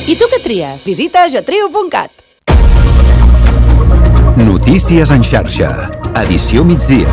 I tu què tries? Visita jatrio.cat. Notícies en xarxa. Edició migdia.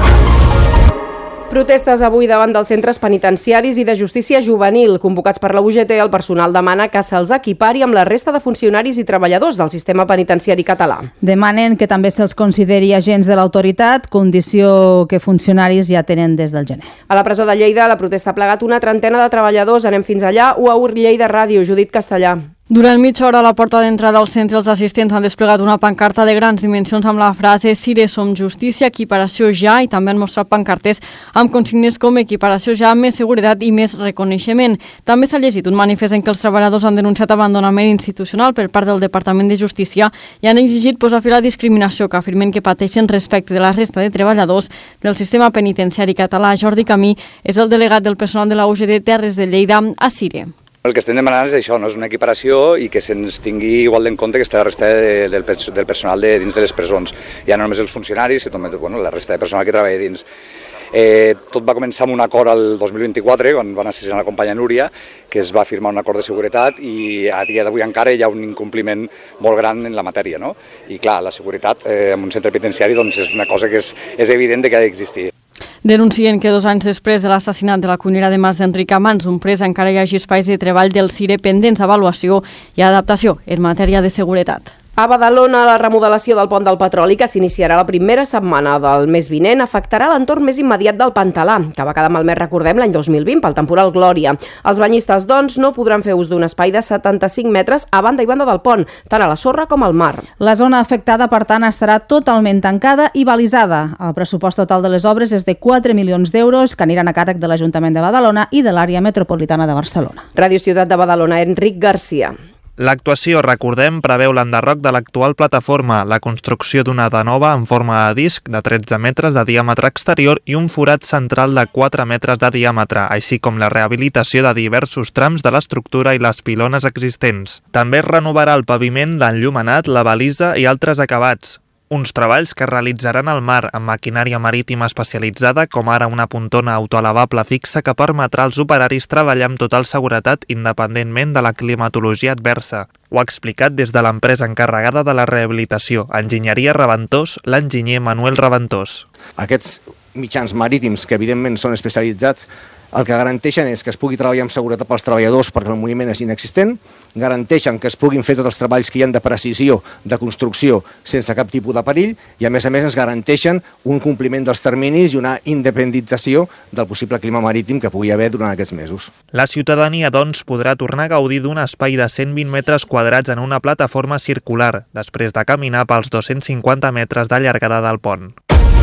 Protestes avui davant dels centres penitenciaris i de justícia juvenil. Convocats per la UGT, el personal demana que se'ls equipari amb la resta de funcionaris i treballadors del sistema penitenciari català. Demanen que també se'ls consideri agents de l'autoritat, condició que funcionaris ja tenen des del gener. A la presó de Lleida, la protesta ha plegat una trentena de treballadors. Anem fins allà. UAUR Lleida Ràdio, Judit Castellà. Durant mitja hora a la porta d'entrada al centre, els assistents han desplegat una pancarta de grans dimensions amb la frase «Cire som justícia, equiparació ja», i també han mostrat pancartes amb consignes com «Equiparació ja, més seguretat i més reconeixement». També s'ha llegit un manifest en què els treballadors han denunciat abandonament institucional per part del Departament de Justícia i han exigit posar fi a la discriminació que afirmen que pateixen respecte de la resta de treballadors del sistema penitenciari català. Jordi Camí és el delegat del personal de la UGT Terres de Lleida a Cire. El que estem demanant és això, no? És una equiparació i que se'ns tingui igual en compte que està la resta del personal dins de les presons. Ja no només els funcionaris, sinó també la resta de personal que treballa dins. Tot va començar amb un acord al 2024, quan van assassinar la companya Núria, que es va firmar un acord de seguretat i a dia d'avui encara hi ha un incompliment molt gran en la matèria, no? I clar, la seguretat en un centre penitenciari doncs, és una cosa que és evident que ha d'existir. Denuncien que 2 anys després de l'assassinat de la cuinera de Mas d'Enric Amans, un pres, encara hi hagi espais de treball del CIRE pendents d'avaluació i adaptació en matèria de seguretat. A Badalona, la remodelació del pont del Petroli, que s'iniciarà la primera setmana del mes vinent, afectarà l'entorn més immediat del Pantalà, que va quedar malmès, recordem, l'any 2020 pel temporal Glòria. Els banyistes, doncs, no podran fer ús d'un espai de 75 metres a banda i banda del pont, tant a la sorra com al mar. La zona afectada, per tant, estarà totalment tancada i balisada. El pressupost total de les obres és de 4 milions d'euros, que aniran a càrrec de l'Ajuntament de Badalona i de l'àrea metropolitana de Barcelona. Ràdio Ciutat de Badalona, Enric Garcia. L'actuació, recordem, preveu l'enderroc de l'actual plataforma, la construcció d'una de nova en forma de disc de 13 metres de diàmetre exterior i un forat central de 4 metres de diàmetre, així com la rehabilitació de diversos trams de l'estructura i les pilones existents. També es renovarà el paviment, l'enllumenat, la balisa i altres acabats. Uns treballs que es realitzaran al mar amb maquinària marítima especialitzada, com ara una pontona autoelevable fixa que permetrà als operaris treballar amb total seguretat independentment de la climatologia adversa. Ho ha explicat des de l'empresa encarregada de la rehabilitació, Enginyeria Reventós, l'enginyer Manuel Reventós. Aquests mitjans marítims, que evidentment són especialitzats, el que garanteixen és que es pugui treballar amb seguretat pels treballadors perquè el moviment és inexistent, garanteixen que es puguin fer tots els treballs que hi ha de precisió, de construcció, sense cap tipus de perill, i a més ens garanteixen un compliment dels terminis i una independentització del possible clima marítim que pugui haver durant aquests mesos. La ciutadania, doncs, podrà tornar a gaudir d'un espai de 120 metres quadrats en una plataforma circular, després de caminar pels 250 metres de llargada del pont.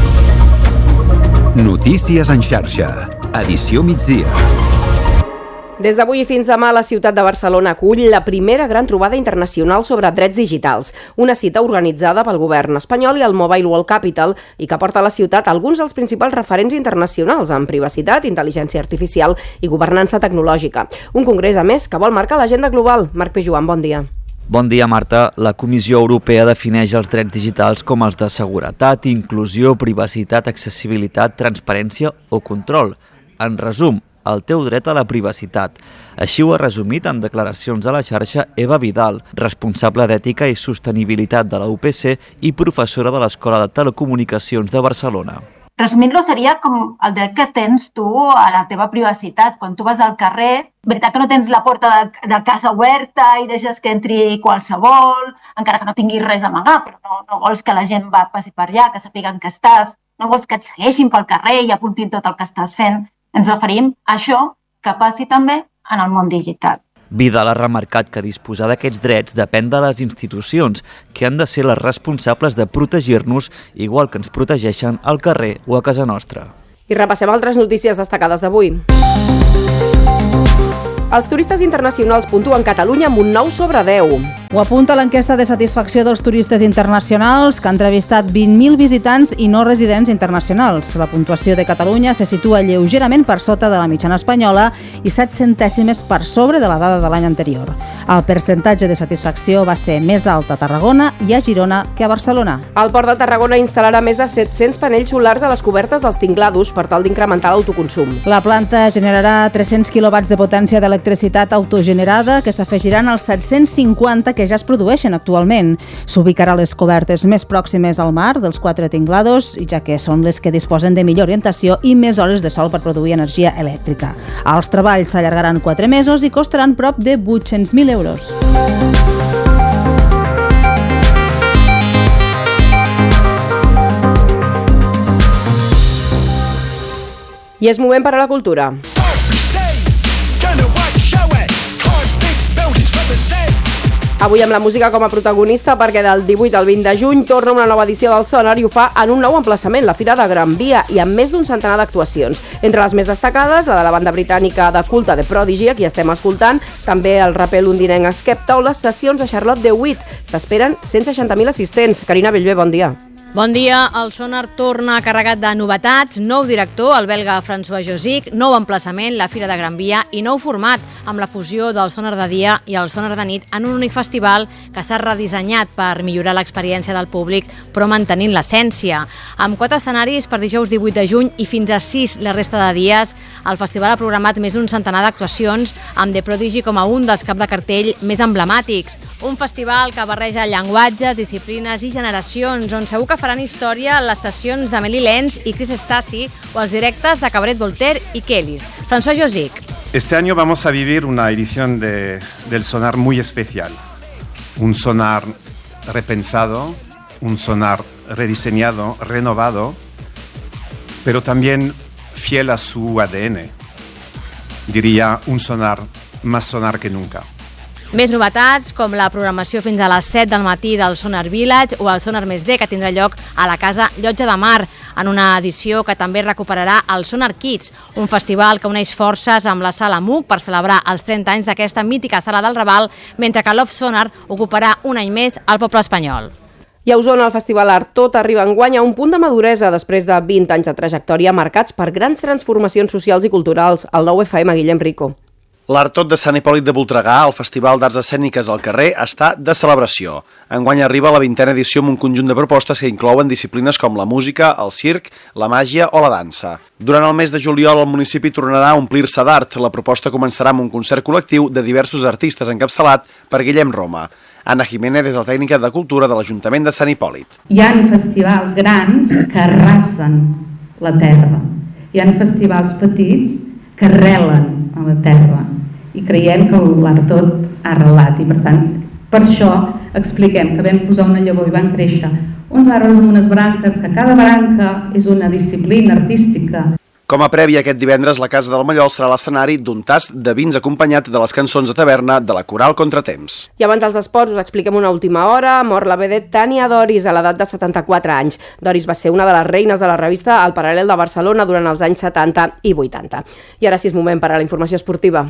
Notícies en xarxa. Edició migdia. Des d'avui i fins demà, la ciutat de Barcelona acull la primera gran trobada internacional sobre drets digitals, una cita organitzada pel govern espanyol i el Mobile World Capital i que porta a la ciutat alguns dels principals referents internacionals en privacitat, intel·ligència artificial i governança tecnològica. Un congrés, a més, que vol marcar l'agenda global. Marc Pejuan, bon dia. Bon dia, Marta. La Comissió Europea defineix els drets digitals com els de seguretat, inclusió, privacitat, accessibilitat, transparència o control. En resum, el teu dret a la privacitat. Així ho ha resumit en declaracions a la xarxa Eva Vidal, responsable d'Ètica i Sostenibilitat de la UPC i professora de l'Escola de Telecomunicacions de Barcelona. Resumint-lo, seria com el dret que tens tu a la teva privacitat. Quan tu vas al carrer, veritat que no tens la porta de casa oberta i deixes que entri qualsevol, encara que no tinguis res a amagar, però no vols que la gent passi per allà, que sàpiguen que estàs, no vols que et segueixin pel carrer i apuntin tot el que estàs fent. Ens referim a això que passi també en el món digital. Vidal ha remarcat que disposar d'aquests drets depèn de les institucions, que han de ser les responsables de protegir-nos, igual que ens protegeixen al carrer o a casa nostra. I repassem altres notícies destacades d'avui. Els turistes internacionals puntuen Catalunya amb un 9 sobre 10. Ho apunta l'enquesta de satisfacció dels turistes internacionals, que ha entrevistat 20.000 visitants i no residents internacionals. La puntuació de Catalunya se situa lleugerament per sota de la mitjana espanyola i 7 centèsimes per sobre de la dada de l'any anterior. El percentatge de satisfacció va ser més alt a Tarragona i a Girona que a Barcelona. El Port de Tarragona instal·larà més de 700 panells solars a les cobertes dels tinglados per tal d'incrementar l'autoconsum. La planta generarà 300 kW de potència d'electricitat autogenerada que s'afegiran als 750 que ja es produeixen actualment. S'ubicarà a les cobertes més pròximes al mar dels 4 tinglados, ja que són les que disposen de millor orientació i més hores de sol per produir energia elèctrica. Els treballs s'allargaran 4 mesos i costaran prop de 800.000 euros. I és moment per a la cultura. Avui amb la música com a protagonista perquè del 18 al 20 de juny torna una nova edició del Sonar i ho fa en un nou emplaçament, la Fira de Gran Via, i amb més d'un centenar d'actuacions. Entre les més destacades, la de la banda britànica de culte The Prodigy, a qui estem escoltant, també el raper londinenc Skepta o les sessions de Charlotte de Witt. S'esperen 160.000 assistents. Carina Bellver, bon dia. Bon dia. El Sonar torna carregat de novetats, nou director, el belga François Josic, nou emplaçament, la Fira de Gran Via, i nou format, amb la fusió del Sonar de dia i el Sonar de nit en un únic festival que s'ha redissenyat per millorar l'experiència del públic, però mantenint l'essència. Amb 4 escenaris per dijous 18 de juny i fins a 6 la resta de dies, el festival ha programat més d'un centenar d'actuacions, amb The Prodigy com a un dels cap de cartell més emblemàtics. Un festival que barreja llenguatges, disciplines i generacions, on segur que faran història les sessions d'Amélie Lenz i Chris Stassi o els directes de Cabaret Voltaire i Kellys. François Josic. Este año vamos a vivir una edición del Sonar muy especial. Un Sonar repensado, un Sonar rediseñado, renovado, pero también fiel a su ADN. Diría un Sonar más Sonar que nunca. Més novetats, com la programació fins a les 7 del matí del Sonar Village o el Sonar Més D, que tindrà lloc a la Casa Llotja de Mar, en una edició que també recuperarà el Sonar Kids, un festival que uneix forces amb la Sala MUC per celebrar els 30 anys d'aquesta mítica sala del Raval, mentre que Love Sonar ocuparà un any més al poble espanyol. I a Osona, el Festival Art Tot arriba enguany a un punt de maduresa després de 20 anys de trajectòria marcats per grans transformacions socials i culturals. El 9FM, Guillem Rico. L'Art Tot de Sant Hipòlit de Voltregà, el Festival d'Arts Escèniques al carrer, està de celebració. Enguany arriba la 20a edició amb un conjunt de propostes que inclouen disciplines com la música, el circ, la màgia o la dansa. Durant el mes de juliol, el municipi tornarà a omplir-se d'art. La proposta començarà amb un concert col·lectiu de diversos artistes encapçalat per Guillem Roma. Anna Jiménez és la tècnica de cultura de l'Ajuntament de Sant Hipòlit. Hi ha festivals grans que arrasen la terra. Hi ha festivals petits que arrelen a la terra. I creiem que l'Art Tot ha arrelat i per tant per això expliquem que vam posar una llavor i van créixer uns arbres amb unes branques, que cada branca és una disciplina artística. Com a prèvia, aquest divendres la Casa del Mallol serà l'escenari d'un tast de vins acompanyat de les cançons de taverna de la Coral Contratemps. I abans dels esports us expliquem una última hora. Mor la vedet Tania Doris a l'edat de 74 anys. Doris va ser una de les reines de la revista El Paral·lel de Barcelona durant els anys 70 i 80. I ara sí és moment per a la informació esportiva.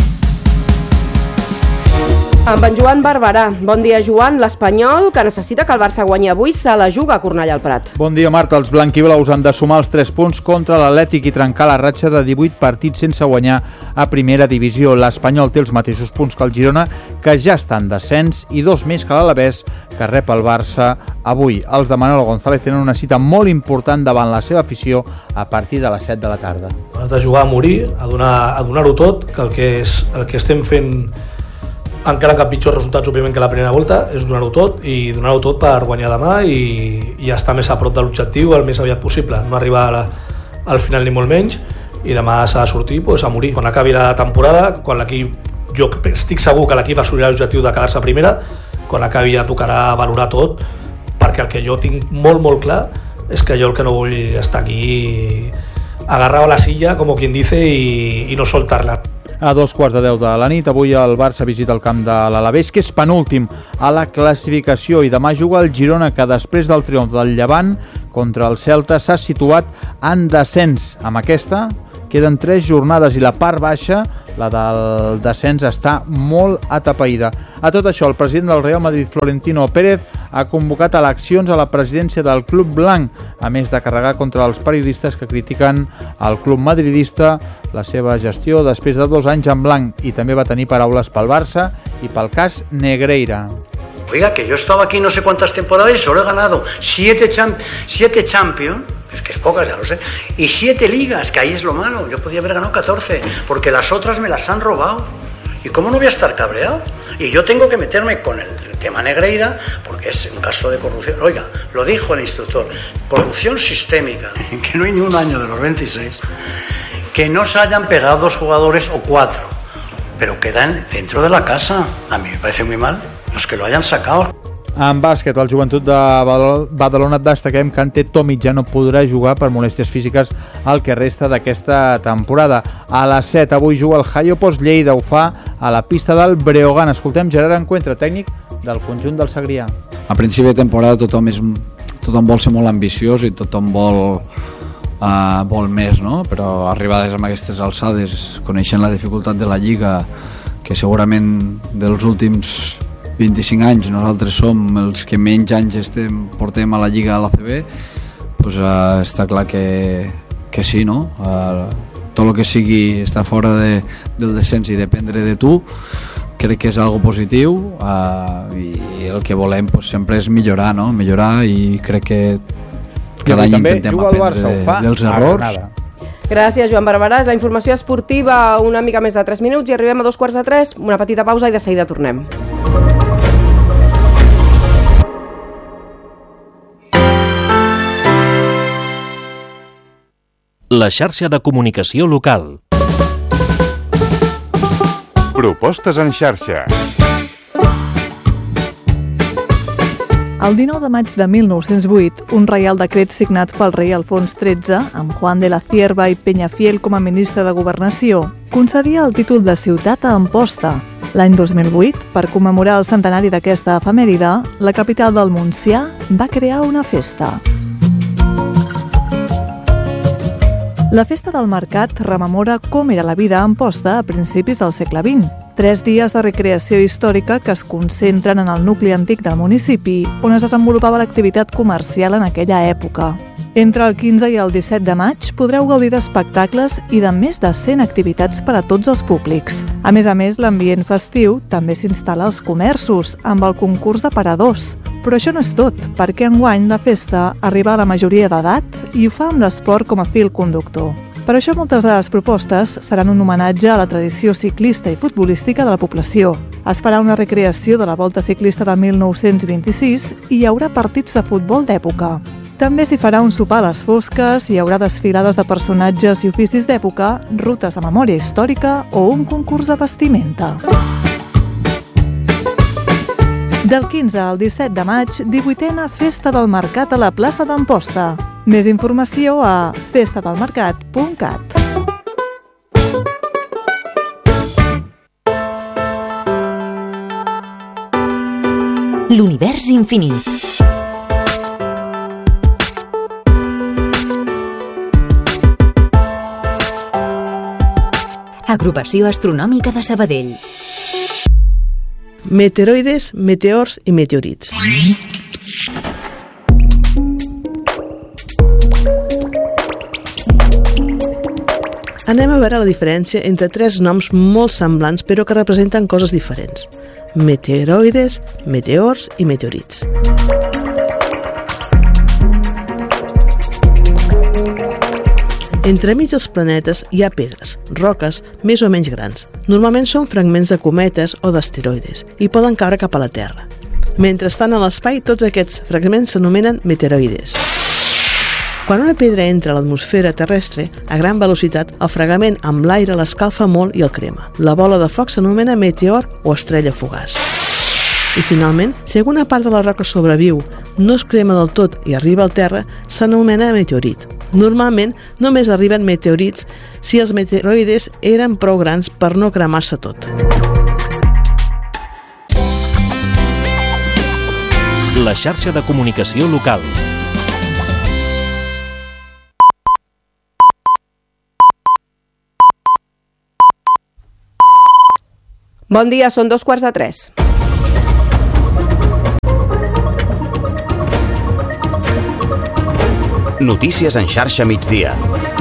Amb en Joan Barberà. Bon dia, Joan. L'Espanyol, que necessita que el Barça guanyi avui, se la juga a Cornellà al Prat. Bon dia, Marta. Els blanquiblaus han de sumar els 3 punts contra l'Atlètic i trencar la ratxa de 18 partits sense guanyar a primera divisió. L'Espanyol té els mateixos punts que el Girona, que ja està en descens, i 2 més que l'Alavés, que rep el Barça avui. Els de Manolo González tenen una cita molt important davant la seva afició a partir de les 7 de la tarda. Has de jugar a morir, a donar-ho tot, que el que estem fent, encara que pitjor resultats òbviament que la primera volta, és donar-ho tot i donar-ho tot per guanyar demà i estar més a prop de l'objectiu el més aviat possible, no arribar al final ni molt menys, i demà s'ha de sortir a morir. Quan acabi la temporada, quan l'equip, jo estic segur que l'equip assolirà l'objectiu de quedar-se a primera, quan acabi ja tocarà valorar tot, perquè el que jo tinc molt clar és que jo el que no vull estar aquí agarrado a la silla, como quien dice, y no soltarla. A 2:15 de la nit, avui el Barça visita el camp de l'Alavés, que és penúltim a la classificació, i demà juga el Girona, que després del triomf del Llevant contra el Celta s'ha situat en descens. Amb aquesta Queden 3 jornades i la part baixa, la del descens, està molt atapeïda. A tot això, el president del Real Madrid, Florentino Pérez, ha convocat eleccions a la presidència del club blanc, a més de carregar contra els periodistes que critiquen el club madridista, la seva gestió després de 2 anys en blanc, i també va tenir paraules pel Barça i pel cas Negreira. Oiga, que yo he estado aquí no sé cuántas temporadas y solo he ganado 7 Champions, es que es pocas, ya lo sé, y 7 ligas, que ahí es lo malo. Yo podía haber ganado 14, porque las otras me las han robado. ¿Y cómo no voy a estar cabreado? Y yo tengo que meterme con el tema Negreira, porque es un caso de corrupción. Oiga, lo dijo el instructor, corrupción sistémica, que no hay ni un año de los 26, que no se hayan pegado 2 jugadores o 4, pero quedan dentro de la casa. A mí me parece muy mal los que lo hayan sacado. En bàsquet, el Joventut de Badalona destaquem que Ante Tomic ja no podrà jugar per molèsties físiques el que resta d'aquesta temporada. A les 7 avui juga el Jaiopos Lleida, ho fa a la pista del Breogán. Escoltem Gerard Encuentra, tècnic del conjunt del Segrià. A principi de temporada tothom vol ser molt ambiciós i tothom vol més, no? Però arribades amb aquestes alçades, coneixent la dificultat de la Lliga, que segurament dels últims 25 anys nosaltres som els que menys anys portem a la Lliga a l'ACB, doncs està clar que sí, no? Tot el que sigui estar fora del descens i dependre de tu crec que és algo positiu, i el que volem sempre és millorar, no? Millorar, i crec que cada any intentem aprendre dels errors. Gràcies, Joan Barberà. És la informació esportiva, una mica més de 3 minuts i arribem a 2:45, una petita pausa i de seguida tornem. La xarxa de comunicació local. Propostes en xarxa. El 19 de maig de 1908, un reial decret signat pel rei Alfons XIII, amb Juan de la Cierva i Peñafiel com a ministre de Governació, concedia el títol de ciutat a Amposta. L'any 2008, per commemorar el centenari d'aquesta efemèride, la capital del Montsià va crear una festa. La festa del mercat rememora com era la vida a Amposta a principis del segle XX. 3 dies de recreació històrica que es concentren en el nucli antic del municipi, on es desenvolupava l'activitat comercial en aquella època. Entre el 15 i el 17 de maig podreu gaudir d'espectacles i de més de 100 activitats per a tots els públics. A més, l'ambient festiu també s'instal·la als comerços, amb el concurs de paradors. Però això no és tot, perquè enguany la festa arriba a la majoria d'edat i ho fa amb l'esport com a fil conductor. Per això moltes de les propostes seran un homenatge a la tradició ciclista i futbolística de la població. Es farà una recreació de la Volta Ciclista de 1926 i hi haurà partits de futbol d'època. També s'hi farà un sopar a les fosques, hi haurà desfilades de personatges i oficis d'època, rutes de memòria històrica o un concurs de vestimenta. Del 15 al 17 de maig, 18a Festa del Mercat a la plaça d'Amposta. Més informació a festadelmercat.cat. L'univers infinit. Agrupació Astronòmica de Sabadell. Meteoroides, meteors i meteorits. Anem a veure la diferència entre 3 noms molt semblants però que representen coses diferents. Meteoroides, meteors i meteorits. Entremig dels planetes hi ha pedres, roques més o menys grans. Normalment són fragments de cometes o d'asteroides i poden caure cap a la Terra. Mentre estan a l'espai, tots aquests fragments s'anomenen meteoroides. Quan una pedra entra a l'atmosfera terrestre, a gran velocitat, el fragment amb l'aire l'escalfa molt i el crema. La bola de foc s'anomena meteor o estrella fugaç. I finalment, si alguna part de la roca sobreviu, no es crema del tot i arriba al terra, s'anomena meteorit. Normalment, només arriben meteorits si els meteoroides eren prou grans per no cremar-se tot. La xarxa de comunicació local. Bon dia, són 2:45. Notícies en xarxa migdia.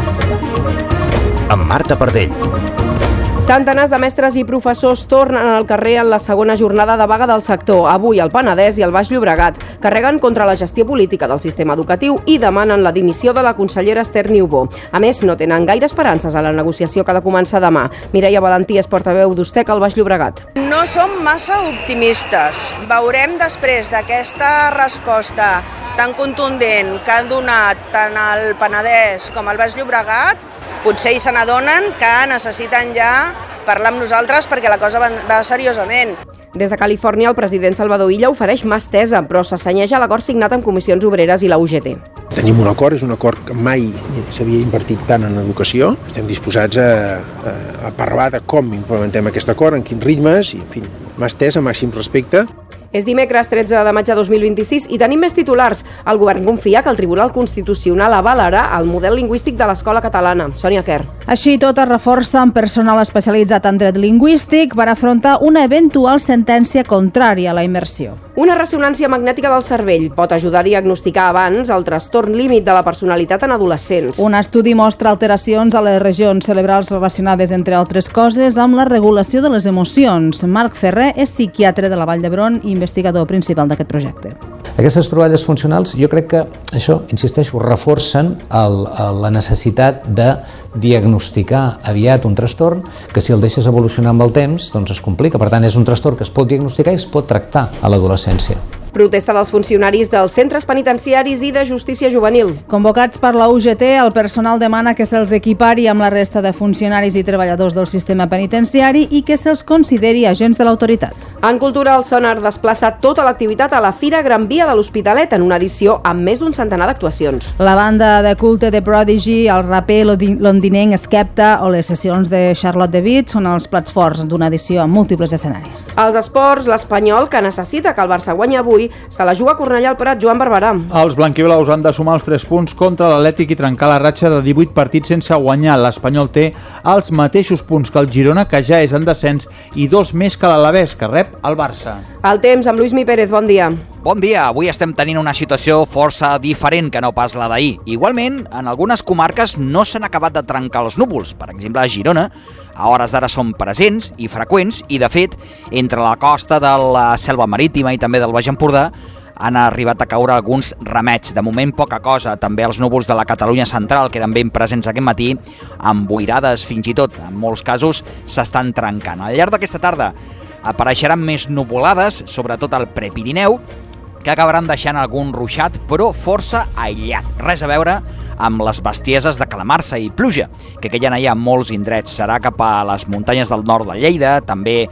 Amb Marta Pardell. Centenars de mestres i professors tornen al carrer en la segona jornada de vaga del sector. Avui el Penedès i el Baix Llobregat carreguen contra la gestió política del sistema educatiu i demanen la dimissió de la consellera Esther Niubó. A més, no tenen gaire esperances a la negociació que ha de començar demà. Mireia Valentí és portaveu d'Ustec al Baix Llobregat. No som massa optimistes. Veurem després d'aquesta resposta tan contundent que han donat tant el Penedès com el Baix Llobregat, potser hi se n'adonen que necessiten ja parlar amb nosaltres perquè la cosa va seriosament. Des de Califòrnia, el president Salvador Illa ofereix mà estesa, però s'assenyeix a l'acord signat amb Comissions Obreres i la UGT. Tenim un acord, és un acord que mai s'havia invertit tant en educació. Estem disposats a parlar de com implementem aquest acord, en quins ritmes, i, en fi, mà estesa, màxim respecte. És dimecres 13 de maig de 2026 i tenim més titulars. El govern confia que el Tribunal Constitucional avalarà el model lingüístic de l'escola catalana. Sònia Quer. Així tot es reforça amb personal especialitzat en dret lingüístic per afrontar una eventual sentència contrària a la immersió. Una ressonància magnètica del cervell pot ajudar a diagnosticar abans el trastorn límit de la personalitat en adolescents. Un estudi mostra alteracions a les regions cerebrals relacionades, entre altres coses, amb la regulació de les emocions. Marc Ferrer és psiquiatre de la Vall d'Hebron i investigador principal d'aquest projecte. Aquestes troballes funcionals jo crec que això, insisteixo, reforcen la necessitat de diagnosticar aviat un trastorn que si el deixes evolucionar amb el temps doncs es complica. Per tant, és un trastorn que es pot diagnosticar i es pot tractar a l'adolescència. Protesta dels funcionaris dels centres penitenciaris i de justícia juvenil. Convocats per la UGT, el personal demana que se'ls equipari amb la resta de funcionaris i treballadors del sistema penitenciari i que se'ls consideri agents de l'autoritat. En cultura, el Sonar desplaça tota l'activitat a la Fira Gran Via de l'Hospitalet en una edició amb més d'un centenar d'actuacions. La banda de culte de Prodigy, el raper londinenc Skepta o les sessions de Charlotte DeWitt són els plats forts d'una edició amb múltiples escenaris. Als esports, l'Espanyol, que necessita que el Barça guanyi avui, se la juga a Cornellà al Prat. Joan Barberà. Els blanquiblaus han de sumar els 3 punts contra l'Atlètic i trencar la ratxa de 18 partits sense guanyar. L'Espanyol té els mateixos punts que el Girona, que ja és en descens, i 2 més que l'Alavés, que rep el Barça. El temps amb Lluís Mi Pérez, bon dia. Bon dia, avui estem tenint una situació força diferent que no pas la d'ahir. Igualment, en algunes comarques no s'han acabat de trencar els núvols. Per exemple, a Girona, a hores d'ara són presents i freqüents i, de fet, entre la costa de la Selva Marítima i també del Baix Empordà han arribat a caure alguns ramets. De moment, poca cosa. També els núvols de la Catalunya central, que eren ben presents aquest matí, amb boirades fins i tot, en molts casos, s'estan trencant. Al llarg d'aquesta tarda apareixeran més nuvolades, sobretot al Prepirineu, que acabaran deixant algun ruixat, però força aïllat. Res a veure amb les bestieses de calamarsa i pluja, que queien allà en molts indrets. Serà cap a les muntanyes del nord de Lleida, també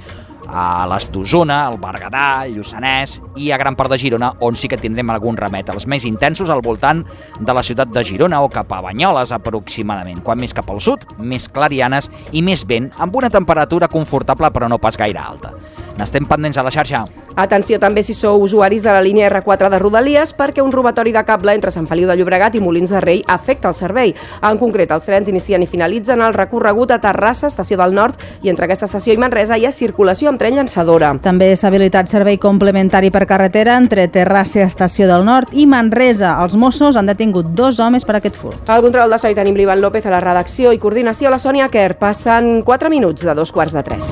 a les d'Osona, el Berguedà, el Lluçanès i a gran part de Girona, on sí que tindrem algun remet. Els més intensos al voltant de la ciutat de Girona o cap a Banyoles aproximadament. Quan més cap al sud, més clarianes i més vent, amb una temperatura confortable però no pas gaire alta. N'estem pendents a la xarxa. Atenció també si sou usuaris de la línia R4 de Rodalies, perquè un robatori de cable entre Sant Feliu de Llobregat i Molins de Rei afecta el servei. En concret, els trens inicien i finalitzen el recorregut a Terrassa, estació del Nord, i entre aquesta estació i Manresa hi ha circulació amb tren llançadora. També s'ha habilitat servei complementari per carretera entre Terrassa, estació del Nord, i Manresa. Els Mossos han detingut 2 homes per aquest furt. Al control de so hi tenim l'Ivan López, a la redacció i coordinació la Sònia Quer. Passen 4 minuts de 2:45.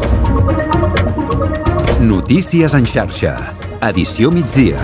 Notícies en xarxa. Edició migdia.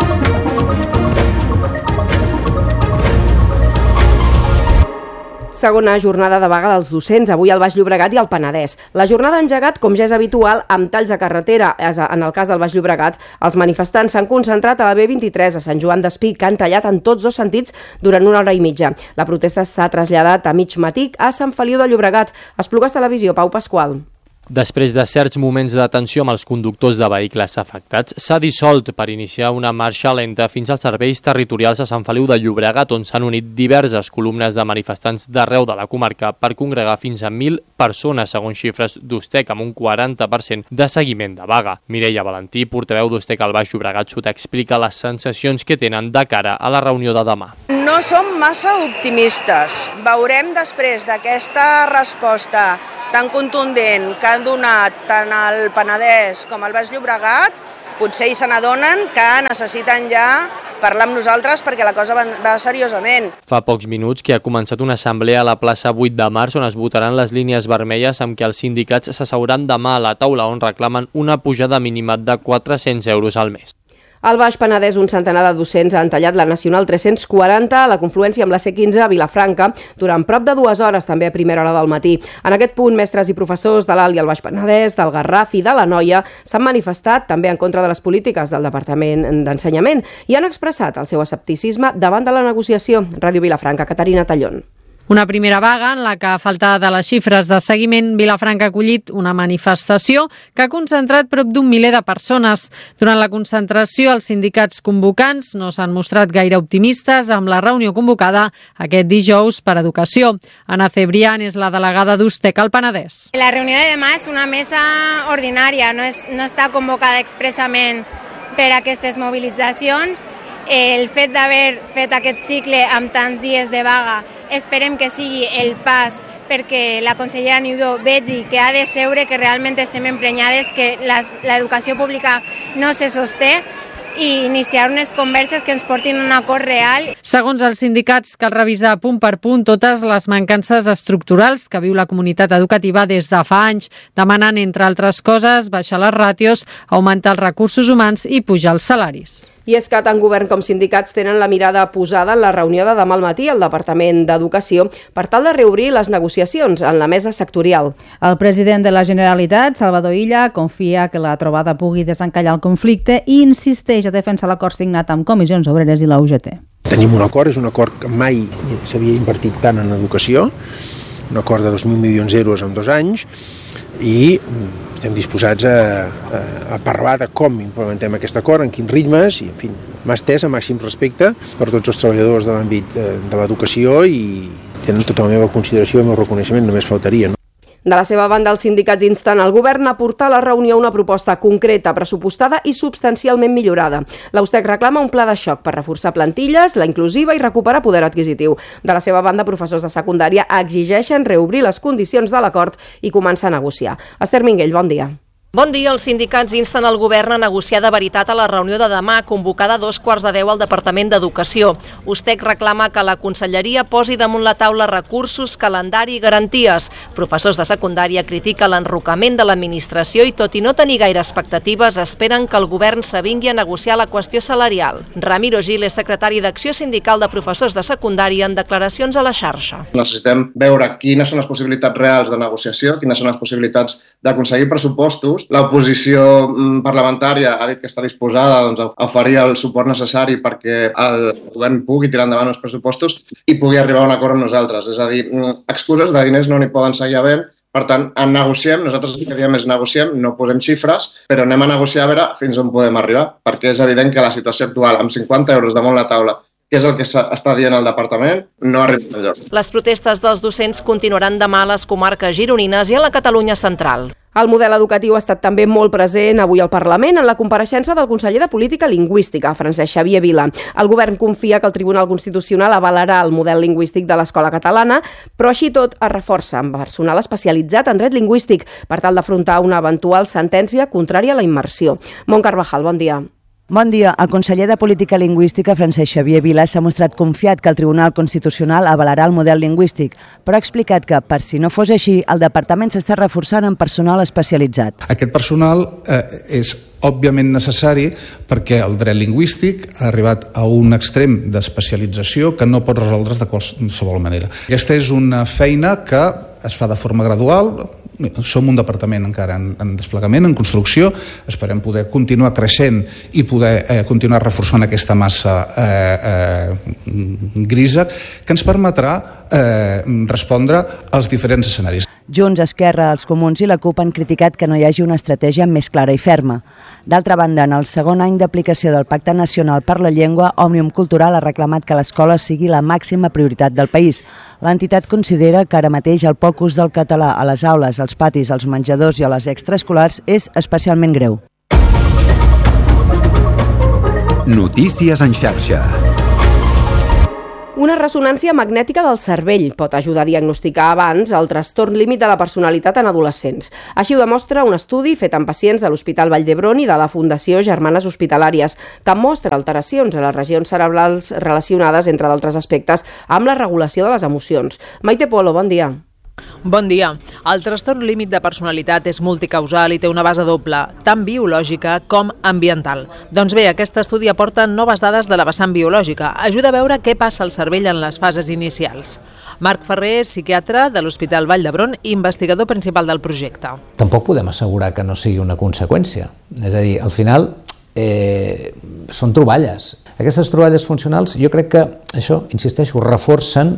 Segona jornada de vaga dels docents, avui al Baix Llobregat i al Penedès. La jornada ha engegat, com ja és habitual, amb talls de carretera. En el cas del Baix Llobregat, els manifestants s'han concentrat a la B23 a Sant Joan d'Espí, que han tallat en tots 2 sentits durant 1 hora i mitja. La protesta s'ha traslladat a mig matí a Sant Feliu de Llobregat. Esplugues Televisió, Pau Pasqual. Després de certs moments de tensió amb els conductors de vehicles afectats, s'ha dissolt per iniciar una marxa lenta fins als serveis territorials a Sant Feliu de Llobregat, on s'han unit diverses columnes de manifestants d'arreu de la comarca per congregar fins a 1.000 persones, segons xifres d'Ustec, amb un 40% de seguiment de vaga. Mireia Valentí, portaveu d'Ustec al Baix Llobregat Sud, explica les sensacions que tenen de cara a la reunió de demà. No som massa optimistes. Veurem després d'aquesta resposta tan contundent que han han donat tant el Penedès com el Baix Llobregat, potser se n'adonen que necessiten ja parlar amb nosaltres perquè la cosa va seriosament. Fa pocs minuts que ha començat una assemblea a la plaça 8 de març on es votaran les línies vermelles amb què els sindicats s'asseuran demà a la taula on reclamen una pujada mínima de 400 euros al mes. Al Baix Penedès, un centenar de docents han tallat la Nacional 340 a la confluència amb la C15 a Vilafranca durant prop de 2 hores, també a primera hora del matí. En aquest punt, mestres i professors de l'Alt i el Baix Penedès, del Garraf i de l'Anoia s'han manifestat també en contra de les polítiques del Departament d'Ensenyament i han expressat el seu escepticisme davant de la negociació. Ràdio Vilafranca, Caterina Tallón. Una primera vaga en la que, a falta de les xifres de seguiment, Vilafranca ha acollit una manifestació que ha concentrat prop d'1 miler de persones. Durant la concentració, els sindicats convocants no s'han mostrat gaire optimistes amb la reunió convocada aquest dijous per Educació. Ana Cebrián és la delegada d'Ustec al Penedès. La reunió de demà és una mesa ordinària, no està convocada expressament per aquestes mobilitzacions. El fet d'haver fet aquest cicle amb tants dies de vaga esperem que sigui el pas perquè la consellera Niubó vegi que ha de seure, que realment estem emprenyades, que l'educació pública no se sosté i iniciar unes converses que ens portin a un acord real. Segons els sindicats, cal revisar punt per punt totes les mancances estructurals que viu la comunitat educativa des de fa anys, demanant, entre altres coses, baixar les ràtios, augmentar els recursos humans i pujar els salaris. I és que tant govern com sindicats tenen la mirada posada en la reunió de demà al matí al Departament d'Educació per tal de reobrir les negociacions en la mesa sectorial. El president de la Generalitat, Salvador Illa, confia que la trobada pugui desencallar el conflicte i insisteix a defensar l'acord signat amb Comissions Obreres i la UGT. Tenim un acord, és un acord que mai s'havia invertit tant en educació, un acord de 2.000 milions d'euros en 2 anys, i estem disposats a parlar de com implementem aquest acord, en quins ritmes, i en fi, m'ha estès a màxim respecte per tots els treballadors de l'àmbit de l'educació i tenen tota la meva consideració i el meu reconeixement, només faltaria, no? De la seva banda, els sindicats insten al govern a portar a la reunió una proposta concreta, pressupostada i substancialment millorada. L'Ustec reclama un pla de xoc per reforçar plantilles, la inclusiva i recuperar poder adquisitiu. De la seva banda, professors de secundària exigeixen reobrir les condicions de l'acord i començar a negociar. Esther Minguell, bon dia. Bon dia. Els sindicats insten el govern a negociar de veritat a la reunió de demà, convocada a 9:45 al Departament d'Educació. Ustec reclama que la Conselleria posi damunt la taula recursos, calendari i garanties. Professors de secundària critiquen l'enrocament de l'administració i, tot i no tenir gaire expectatives, esperen que el govern s'avingui a negociar la qüestió salarial. Ramiro Gil és secretari d'Acció Sindical de Professors de Secundària en declaracions a la xarxa. Necessitem veure quines són les possibilitats reals de negociació, quines són les possibilitats d'aconseguir pressupostos. L'oposició parlamentària ha dit que està disposada a oferir el suport necessari perquè el govern pugui tirar endavant els pressupostos i pugui arribar a un acord amb nosaltres. És a dir, excuses de diners no n'hi poden seguir havent. Per tant, negociem, nosaltres el que diem és negociem, no posem xifres, però anem a negociar a veure fins on podem arribar, perquè és evident que la situació actual, amb 50 euros damunt la taula, que és el que està dient el departament, no arriba enlloc. Les protestes dels docents continuaran demà a les comarques gironines i a la Catalunya central. El model educatiu ha estat també molt present avui al Parlament en la compareixença del conseller de Política Lingüística, Francesc Xavier Vila. El govern confia que el Tribunal Constitucional avalarà el model lingüístic de l'escola catalana, però així tot es reforça amb personal especialitzat en dret lingüístic per tal d'afrontar una eventual sentència contrària a la immersió. Mont Carvajal, bon dia. Bon dia. El conseller de Política Lingüística, Francesc Xavier Vila, s'ha mostrat confiat que el Tribunal Constitucional avalarà el model lingüístic, però ha explicat que, per si no fos així, el departament s'està reforçant amb personal especialitzat. Aquest personal és òbviament necessari perquè el dret lingüístic ha arribat a un extrem d'especialització que no pot resoldre's de qualsevol manera. Aquesta és una feina que es fa de forma gradual. Som un departament encara en desplegament, en construcció. Esperem poder continuar creixent i poder continuar reforçant aquesta massa grisa que ens permetrà respondre als diferents escenaris. Junts, Esquerra, els Comuns i la CUP han criticat que no hi hagi una estratègia més clara i ferma. D'altra banda, en el segon any d'aplicació del Pacte Nacional per la Llengua, Òmnium Cultural ha reclamat que l'escola sigui la màxima prioritat del país. L'entitat considera que ara mateix el poc ús del català a les aules, als patis, als menjadors i a les extraescolars és especialment greu. Notícies en xarxa. Una ressonància magnètica del cervell pot ajudar a diagnosticar abans el trastorn límit de la personalitat en adolescents. Així ho demostra un estudi fet amb pacients de l'Hospital Vall d'Hebron i de la Fundació Germanes Hospitalàries, que mostra alteracions a les regions cerebrals relacionades, entre d'altres aspectes, amb la regulació de les emocions. Maite Polo, bon dia. Bon dia. El trastorn límit de personalitat és multicausal i té una base doble, tant biològica com ambiental. Doncs bé, aquest estudi aporta noves dades de la vessant biològica. Ajuda a veure què passa al cervell en les fases inicials. Marc Ferrer, psiquiatre de l'Hospital Vall d'Hebron i investigador principal del projecte. Tampoc podem assegurar que no sigui una conseqüència. És a dir, al final són troballes. Aquestes troballes funcionals jo crec que això, insisteixo, reforcen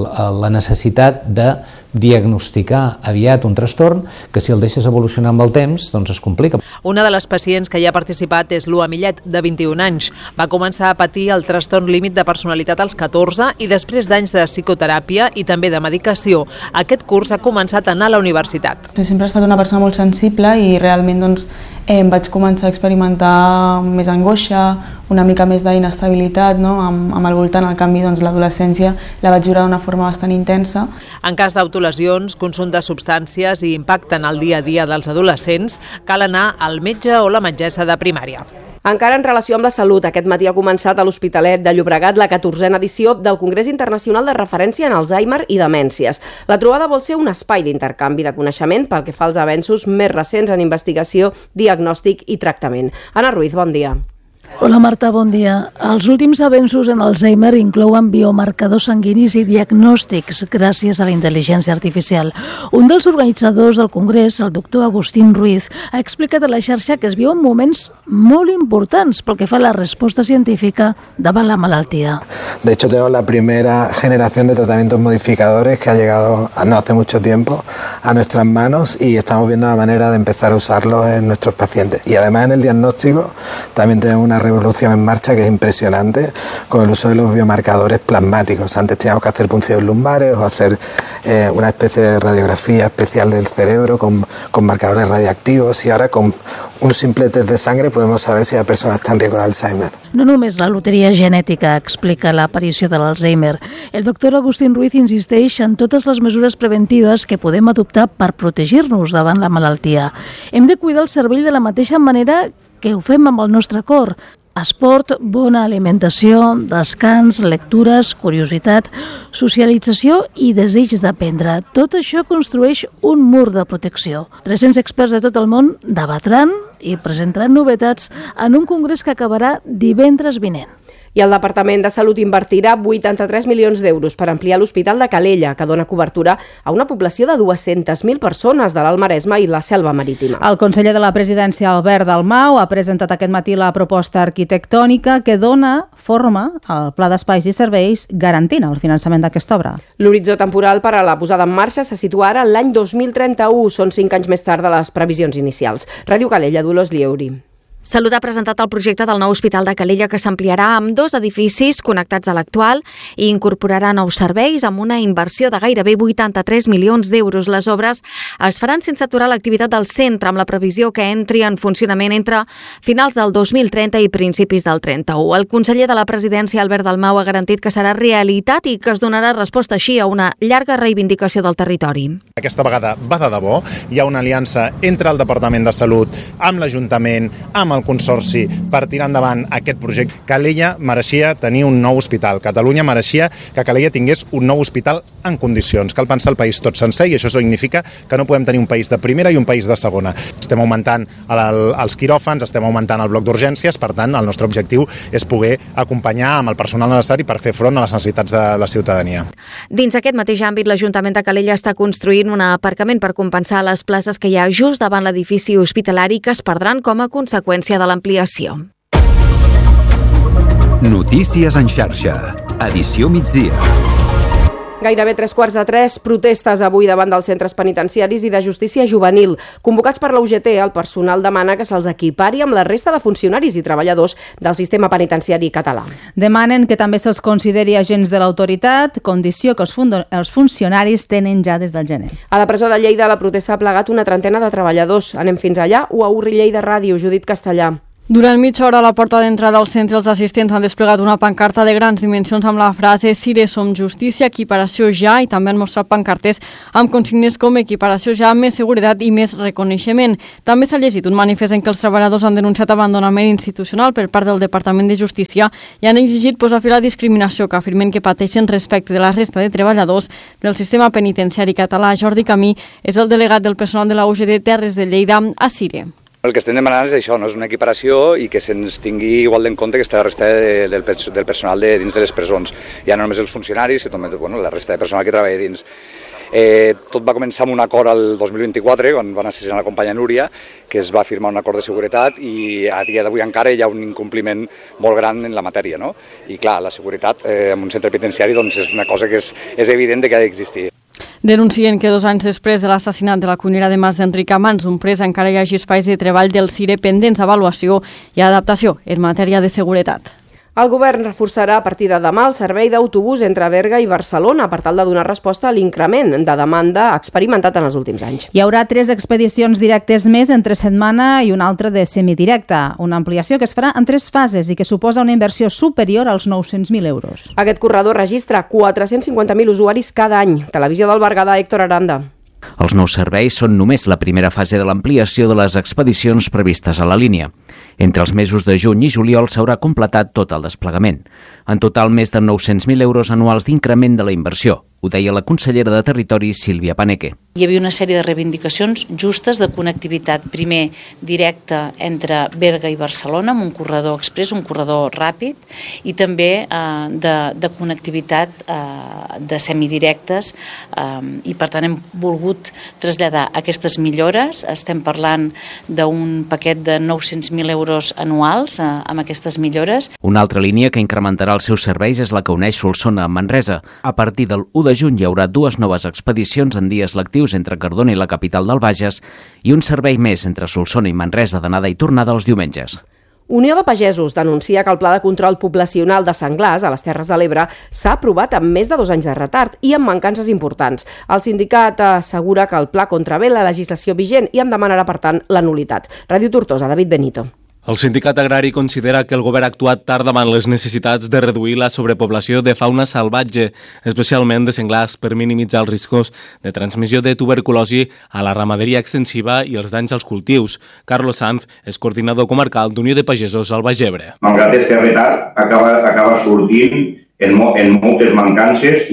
la necessitat de diagnosticar aviat un trastorn que si el deixes evolucionar amb el temps doncs es complica. Una de les pacients que hi ha participat és Lua Millet, de 21 anys. Va començar a patir el trastorn límit de personalitat als 14 i després d'anys de psicoteràpia i també de medicació, aquest curs ha començat a anar a la universitat. Sempre he estat una persona molt sensible i realment em vaig començar a experimentar més angoixa, una mica més d'inestabilitat, no? Amb el voltant. Al canvi, l'adolescència la vaig viure d'una forma bastant intensa. En cas d'autolesions, consum de substàncies i impacte en el dia a dia dels adolescents, cal anar al metge o la metgessa de primària. Encara en relació amb la salut, aquest matí ha començat a l'Hospitalet de Llobregat la 14a edició del Congrés Internacional de Referència en Alzheimer i Demències. La trobada vol ser un espai d'intercanvi de coneixement pel que fa als avenços més recents en investigació, diagnòstic i tractament. Anna Ruiz, bon dia. Hola Marta, bon dia. Els últims avenços en Alzheimer inclouen biomarcadors sanguinis i diagnòstics gràcies a la intel·ligència artificial. Un dels organitzadors del Congrés, el doctor Agustín Ruiz, ha explicat a la xarxa que es viuen moments molt importants pel que fa a la resposta científica davant la malaltia. De hecho, tenemos la primera generación de tratamientos modificadores que ha llegado no hace mucho tiempo a nuestras manos y estamos viendo la manera de empezar a usarlos en nuestros pacientes. Y además en el diagnóstico también tenemos una revolución en marcha que es impresionante con el uso de los biomarcadores plasmáticos. Antes teníamos que hacer punciones lumbares o hacer una especie de radiografía especial del cerebro con marcadores radiactivos y ahora con un simple test de sangre podemos saber si la persona está en riesgo de Alzheimer. No només la loteria genètica explica l'aparició de l'Alzheimer. El doctor Agustín Ruiz insisteix en totes les mesures preventives que podem adoptar per protegir-nos davant la malaltia. Hem de cuidar el cervell de la mateixa manera que ho fem amb el nostre cor. Esport, bona alimentació, descans, lectures, curiositat, socialització i desig d'aprendre. Tot això construeix un mur de protecció. 300 experts de tot el món debatran i presentaran novetats en un congrés que acabarà divendres vinent. I el Departament de Salut invertirà 83 milions d'euros per ampliar l'Hospital de Calella, que dona cobertura a una població de 200.000 persones de l'Alt Maresme i la Selva Marítima. El conseller de la Presidència, Albert Dalmau, ha presentat aquest matí la proposta arquitectònica que dona forma al Pla d'Espais i Serveis garantint el finançament d'aquesta obra. L'horitzó temporal per a la posada en marxa se situa ara en l'any 2031, són 5 anys més tard de les previsions inicials. Ràdio Calella, Dolors Lieuri. Salut ha presentat el projecte del nou Hospital de Calella que s'ampliarà amb 2 edificis connectats a l'actual i incorporarà nous serveis amb una inversió de gairebé 83 milions d'euros. Les obres es faran sense aturar l'activitat del centre amb la previsió que entri en funcionament entre finals del 2030 i principis del 31. El conseller de la Presidència, Albert Dalmau, ha garantit que serà realitat i que es donarà resposta així a una llarga reivindicació del territori. Aquesta vegada va de debò, hi ha una aliança entre el Departament de Salut, amb l'Ajuntament, amb el Consorci per tirar endavant aquest projecte. Calella mereixia tenir un nou hospital. Catalunya mereixia que Calella tingués un nou hospital en condicions. Cal pensar el país tot sencer i això significa que no podem tenir un país de primera i un país de segona. Estem augmentant els quiròfans, estem augmentant el bloc d'urgències, per tant, el nostre objectiu és poder acompanyar amb el personal necessari per fer front a les necessitats de la ciutadania. Dins aquest mateix àmbit, l'Ajuntament de Calella està construint un aparcament per compensar les places que hi ha just davant l'edifici hospitalari que es perdran com a conseqüència de l'ampliació. Notícies en xarxa. Edició migdia. Gairebé 3:15, protestes avui davant dels centres penitenciaris i de justícia juvenil. Convocats per la UGT, el personal demana que se'ls equipari amb la resta de funcionaris i treballadors del sistema penitenciari català. Demanen que també se'ls consideri agents de l'autoritat, condició que els funcionaris tenen ja des del gener. A la presó de Lleida la protesta ha plegat una trentena de treballadors. Anem fins allà o a Urri Lleida Ràdio, Judit Castellà. Durant mitja hora a la porta d'entrada al centre els assistents han desplegat una pancarta de grans dimensions amb la frase «Cire som justícia, equiparació ja» i també han mostrat pancartes amb consignes com «Equiparació ja, més seguretat i més reconeixement». També s'ha llegit un manifest en què els treballadors han denunciat abandonament institucional per part del Departament de Justícia i han exigit posar fi a la discriminació que afirmen que pateixen respecte de la resta de treballadors del sistema penitenciari català. Jordi Camí és el delegat del personal de la UGT Terres de Lleida a Cire. El que estem demanant és això, no? És una equiparació i que se'ns tingui igual en compte que està la resta del personal dins de les presons. Ja no només els funcionaris, sinó la resta de personal que treballa dins. Tot va començar amb un acord al 2024, quan van assassinar la companya Núria, que es va firmar un acord de seguretat i a dia d'avui encara hi ha un incompliment molt gran en la matèria. No? I clar, la seguretat en un centre penitenciari doncs, és una cosa que és evident que ha d'existir. Denuncien que 2 anys després de l'assassinat de la cuinera de Mas d'Enric Amans, un pres encara hi hagi espais de treball del CIRE pendents d'avaluació i adaptació en matèria de seguretat. El govern reforçarà a partir de demà el servei d'autobús entre Berga i Barcelona per tal de donar resposta a l'increment de demanda experimentat en els últims anys. Hi haurà 3 expedicions directes més entre setmana i una altra de semidirecta, una ampliació que es farà en 3 fases i que suposa una inversió superior als 900.000 euros. Aquest corredor registra 450.000 usuaris cada any. Televisió del Berguedà, Héctor Aranda. Els nous serveis són només la primera fase de l'ampliació de les expedicions previstes a la línia. Entre els mesos de juny i juliol s'haurà completat tot el desplegament. En total, més de 900.000 euros anuals d'increment de la inversió. Ho deia la consellera de Territori, Sílvia Paneque. Hi havia una sèrie de reivindicacions justes de connectivitat, primer directa entre Berga i Barcelona, amb un corredor express, un corredor ràpid, i també de connectivitat de semidirectes, i per tant hem volgut traslladar aquestes millores. Estem parlant d'un paquet de 900.000 euros anuals amb aquestes millores. Una altra línia que incrementarà els seus serveis és la que uneix Solsona amb Manresa. A partir del 1 de juny hi haurà 2 noves expedicions en dies lectius entre Cardona i la capital del Bages i un servei més entre Solsona i Manresa d'anada i tornada els diumenges. Unió de Pagesos denuncia que el Pla de Control Poblacional de senglars a les Terres de l'Ebre s'ha aprovat amb més de 2 anys de retard i amb mancances importants. El sindicat assegura que el pla contravé la legislació vigent i en demanarà, per tant, la nul·litat. Ràdio Tortosa, David Benito. El sindicat agrari considera que el govern ha actuat tard davant les necessitats de reduir la sobrepoblació de fauna salvatge, especialment de senglars, per minimitzar els riscos de transmissió de tuberculosi a la ramaderia extensiva i els danys als cultius. Carlos Sanz és coordinador comarcal d'Unió de Pagesos al Baix Ebre. Malgrat aquest retard, acaba sortint en moltes mancances,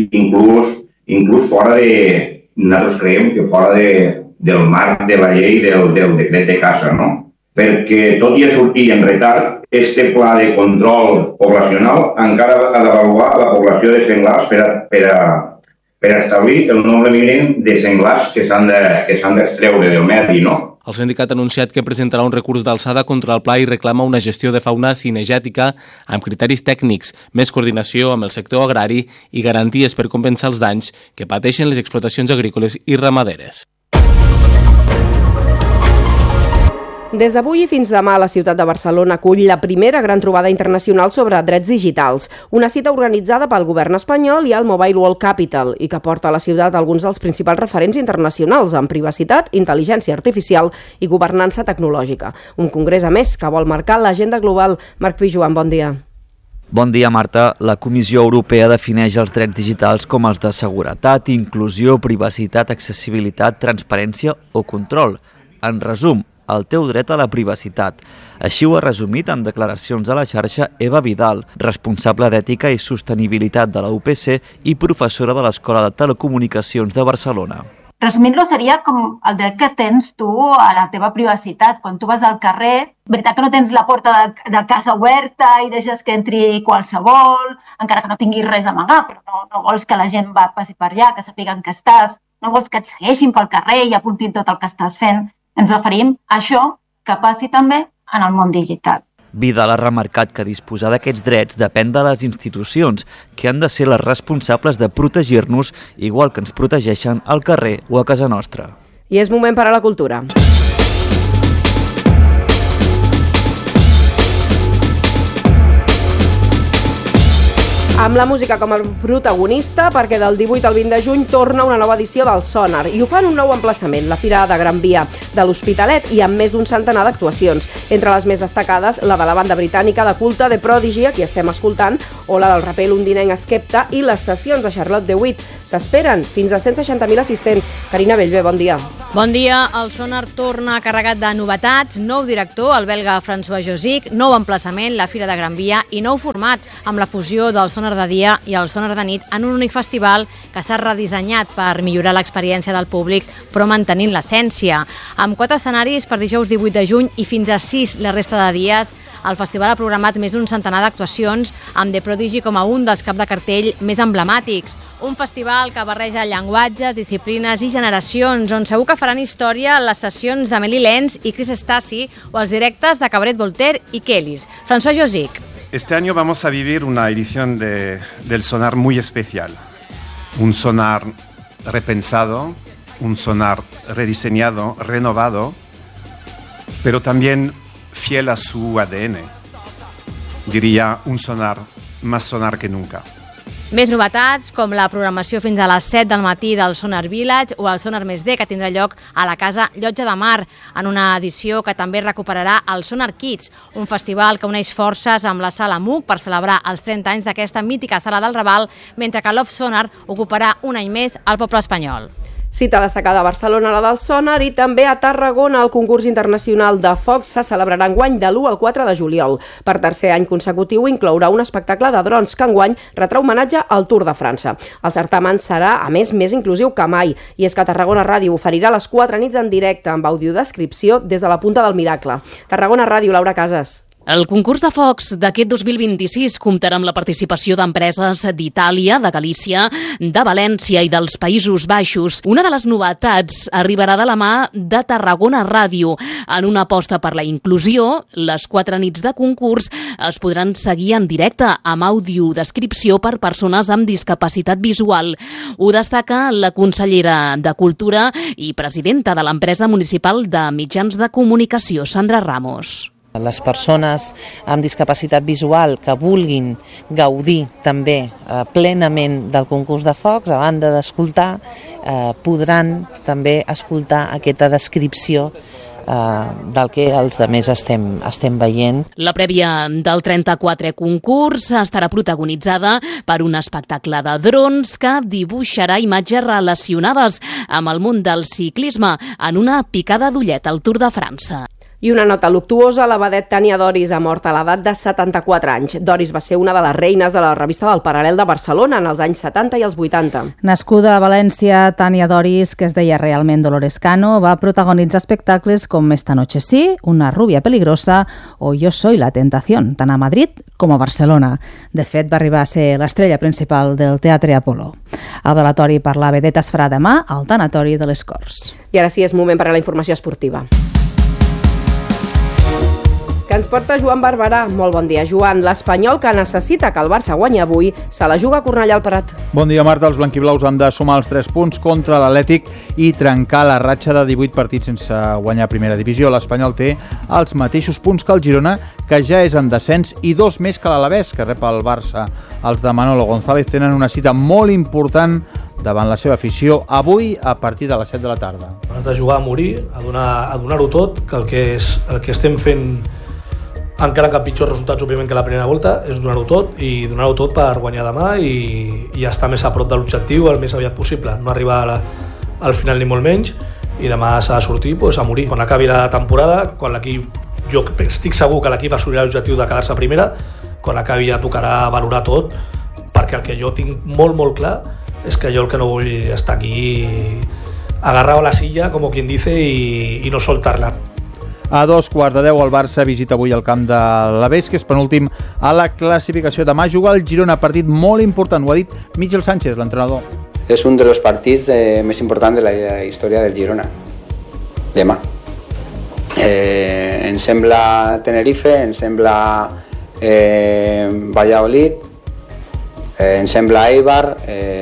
inclús fora de... Nosaltres creiem que fora del marc de la llei del decret de caça, no? Perquè tot i a sortir en retard, este pla de control poblacional encara ha d'avaluar la població de senglars per establir el nombre mínim de senglars que s'han d'extreure del medi, no? El sindicat ha anunciat que presentarà un recurs d'alçada contra el pla i reclama una gestió de fauna cinegètica amb criteris tècnics, més coordinació amb el sector agrari i garanties per compensar els danys que pateixen les explotacions agrícoles i ramaderes. Des d'avui i fins demà la ciutat de Barcelona acull la primera gran trobada internacional sobre drets digitals, una cita organitzada pel govern espanyol i el Mobile World Capital i que porta a la ciutat alguns dels principals referents internacionals en privacitat, intel·ligència artificial i governança tecnològica. Un congrés, a més, que vol marcar l'agenda global. Marc Pijuan, bon dia. Bon dia, Marta. La Comissió Europea defineix els drets digitals com els de seguretat, inclusió, privacitat, accessibilitat, transparència o control. En resum, el teu dret a la privacitat. Així ho ha resumit en declaracions a la xarxa Eva Vidal, responsable d'Ètica i Sostenibilitat de la UPC i professora de l'Escola de Telecomunicacions de Barcelona. Resumint-lo seria com el dret que tens tu a la teva privacitat. Quan tu vas al carrer, veritat que no tens la porta de casa oberta i deixes que entri qualsevol, encara que no tinguis res a amagar, però no vols que la gent passi per allà, que sàpiguen que estàs, no vols que et segueixin pel carrer i apuntin tot el que estàs fent. Ens referim a això que passi també en el món digital. Vidal ha remarcat que disposar d'aquests drets depèn de les institucions, que han de ser les responsables de protegir-nos igual que ens protegeixen al carrer o a casa nostra. I és moment per a la cultura. amb la música com a protagonista, perquè del 18 al 20 de juny torna una nova edició del Sonar, i ho fan un nou emplaçament, la Fira de Gran Via de l'Hospitalet, i amb més d'un centenar d'actuacions. Entre les més destacades, la de la banda britànica de culte The Prodigy, a qui estem escoltant, o la del raper londinenc Skepta, i les sessions de Charlotte DeWitt. S'esperen fins a 160.000 assistents. Carina Bellver, bon dia. Bon dia. El Sonar torna carregat de novetats, nou director, el belga François Josic, nou emplaçament, la Fira de Gran Via, i nou format, amb la fusió del Sonar de dia i el Sonar de nit en un únic festival que s'ha redissenyat per millorar l'experiència del públic, però mantenint l'essència. Amb 4 escenaris per dijous 18 de juny i fins a 6 la resta de dies, el festival ha programat més d'un centenar d'actuacions, amb The Prodigy com a un dels cap de cartell més emblemàtics. Un festival que barreja llenguatges, disciplines i generacions, on segur que faran història les sessions d'Amélie Lenz i Chris Stasi o els directes de Cabaret Voltaire i Kellys. François Josic. Este año vamos a vivir una edición del Sonar muy especial. Un Sonar repensado, un Sonar rediseñado, renovado, pero también fiel a su ADN. Diría un Sonar más Sonar que nunca. Més novetats, com la programació fins a les 7 del matí del Sonar Village o el Sonar Més D, que tindrà lloc a la Casa Llotja de Mar, en una edició que també recuperarà el Sonar Kids, un festival que uneix forces amb la Sala MUC per celebrar els 30 anys d'aquesta mítica sala del Raval, mentre que Love Sonar ocuparà un any més al poble espanyol. Cita destacada a Barcelona, la del Sonar, i també a Tarragona el concurs internacional de focs se celebrarà enguany de l'1 al 4 de juliol. Per tercer any consecutiu inclourà un espectacle de drons que enguany retrà homenatge al Tour de França. El certamen serà, a més inclusiu que mai, i és que Tarragona Ràdio oferirà les 4 nits en directe amb audiodescripció des de la Punta del Miracle. Tarragona Ràdio, Laura Casas. El concurs de focs d'aquest 2026 comptarà amb la participació d'empreses d'Itàlia, de Galícia, de València i dels Països Baixos. Una de les novetats arribarà de la mà de Tarragona Ràdio. En una aposta per la inclusió, les 4 nits de concurs es podran seguir en directe amb audiodescripció per persones amb discapacitat visual. Ho destaca la consellera de Cultura i presidenta de l'empresa municipal de mitjans de comunicació, Sandra Ramos. Les persones amb discapacitat visual que vulguin gaudir també plenament del concurs de focs, a banda d'escoltar, podran també escoltar aquesta descripció del que els altres estem veient. La prèvia del 34è concurs estarà protagonitzada per un espectacle de drons que dibuixarà imatges relacionades amb el món del ciclisme en una picada d'ullet al Tour de França. I una nota luctuosa, la vedet Tania Doris ha mort a l'edat de 74 anys. Doris va ser una de les reines de la revista del Paral·lel de Barcelona en els anys 70 i els 80. Nascuda a València, Tania Doris, que es deia realment Dolores Cano, va protagonitzar espectacles com Esta noche sí, Una rubia peligrosa o Yo soy la tentación, tant a Madrid com a Barcelona. De fet, va arribar a ser l'estrella principal del Teatre Apolo. El velatori per la vedeta es farà demà al tanatori de les Corts. I ara sí, és moment per a la informació esportiva, que ens porta Joan Barberà. Molt bon dia, Joan. L'Espanyol, que necessita que el Barça guanyi avui, se la juga a Cornellà al Prat. Bon dia, Marta. Els blanquiblaus han de sumar els 3 punts contra l'Atlètic i trencar la ratxa de 18 partits sense guanyar primera divisió. L'Espanyol té els mateixos punts que el Girona, que ja és en descens, i 2 més que l'Alavés, que rep el Barça. Els de Manolo González tenen una cita molt important davant la seva afició avui a partir de les 7 de la tarda. Has de jugar a morir, a donar-ho tot, que el que estem fent, encara que pitjors resultats òbviament que la primera volta, és donar-ho tot i donar-ho tot per guanyar demà i estar més a prop de l'objectiu el més aviat possible, no arribar al final ni molt menys, i demà s'ha de sortir a morir. Quan acabi la temporada, quan l'equip, jo estic segur que l'equip assolirà l'objectiu de quedar-se primera, quan acabi ja tocarà valorar tot, perquè el que jo tinc molt clar és que jo el que no vull estar aquí agarrado a la silla, como quien dice, y no soltarla. A 2:15 el Barça visita avui el camp de l'Alavés, que és penúltim a la classificació. Demà juga el Girona, partit molt important, ho ha dit Michel Sánchez, l'entrenador. És un dels partits més importants de la història del Girona, demà. Em sembla Tenerife, em sembla Valladolid, em sembla Eibar.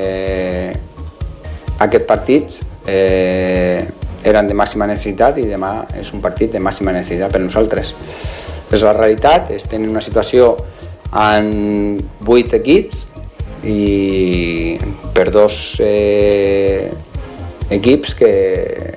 Aquests partits eren de màxima necessitat i demà és un partit de màxima necessitat per nosaltres. És la realitat, estem en una situació amb 8 equips i per dos equips que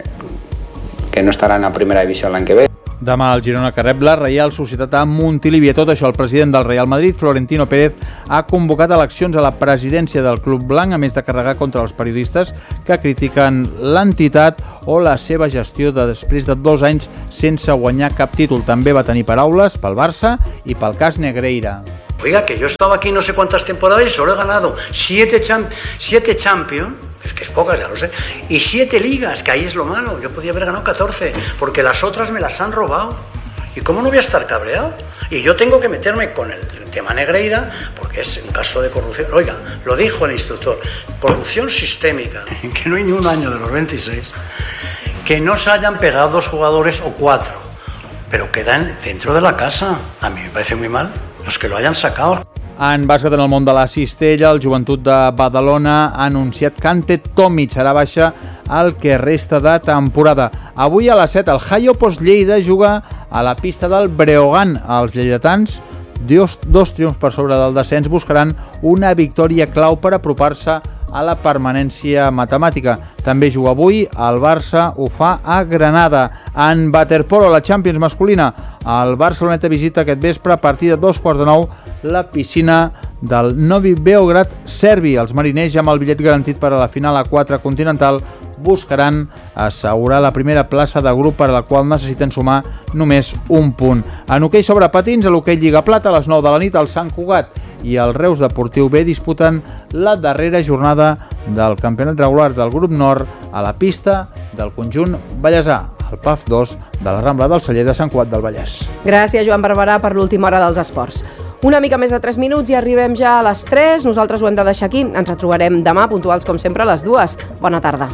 no estaran a primera divisió l'any que ve. Demà el Girona que rep la Reial Societat a Montilivi. Tot això, el president del Real Madrid, Florentino Pérez, ha convocat eleccions a la presidència del Club Blanc, a més de carregar contra els periodistes que critiquen l'entitat o la seva gestió després de 2 anys sense guanyar cap títol. També va tenir paraules pel Barça i pel cas Negreira. Oiga, que yo he estado aquí no sé cuántas temporadas y solo he ganado 7 Champions, es que es pocas, ya lo sé, y 7 ligas, que ahí es lo malo. Yo podía haber ganado 14, porque las otras me las han robado. ¿Y cómo no voy a estar cabreado? Y yo tengo que meterme con el tema Negreira, porque es un caso de corrupción. Oiga, lo dijo el instructor, corrupción sistémica, que no hay ni un año de los 26, que no se hayan pegado 2 jugadores o 4, pero quedan dentro de la casa. A mí me parece muy mal los que lo hayan sacado. En bàsquet, en el món de la cistella, el Joventut de Badalona ha anunciat que Ante Tomic serà baixa el que resta de temporada. Avui a les 7 el Jaiopos Lleida juga a la pista del Breogán. Els lleidatans, 2 triomfs per sobre del descens, buscaran una victòria clau per apropar-se a la permanència matemàtica. També juga avui, el Barça ho fa a Granada. En waterpolo, la Champions masculina, el Barceloneta visita aquest vespre a partir de 8:45 la piscina del Novi Beograd serbi. Els mariners, ja amb el bitllet garantit per a la final A4 continental, buscaran assegurar la primera plaça de grup, per a la qual necessiten sumar només un punt. En hoquei sobre patins, a l'hoquei Lliga Plata, a les 9 de la nit, el Sant Cugat i el Reus Deportiu B disputen la darrera jornada del campionat regular del grup nord a la pista del conjunt vallesà, el PAF 2 de la Rambla del Celler de Sant Cugat del Vallès. Gràcies, Joan Barberà, per l'última hora dels esports. Una mica més de 3 minuts i arribem ja a les 3. Nosaltres ho hem de deixar aquí. Ens retrobarem demà, puntuals com sempre, a les 2. Bona tarda.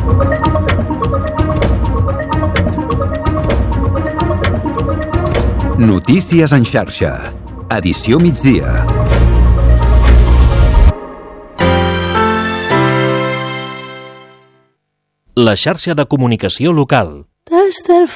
Notícies en xarxa. Edició migdia. La xarxa de comunicació local. Desde el